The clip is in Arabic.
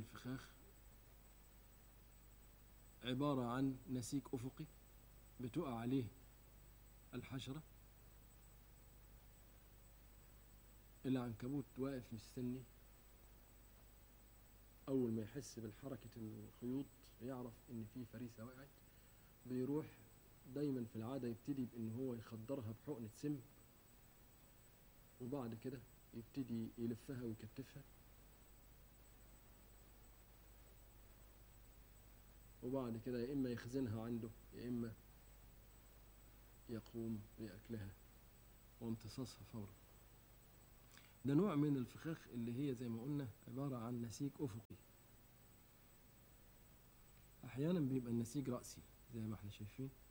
الفخاخ عبارة عن نسيج أفقي بتقع عليه الحشرة. العنكبوت واقف مستني، أول ما يحس بالحركة الخيوط يعرف إن في فريسة وقعت، بيروح دايما في العادة يبتدي بإن هو يخدرها بحقنة سم، وبعد كده يبتدي يلفها ويكتفها، وبعد كده يا إما يخزنها عنده يا إما يقوم بأكلها وامتصاصها فورا. ده نوع من الفخاخ اللي هي زي ما قلنا عبارة عن نسيج أفقي. أحيانا بيبقى النسيج رأسي زي ما احنا شايفين،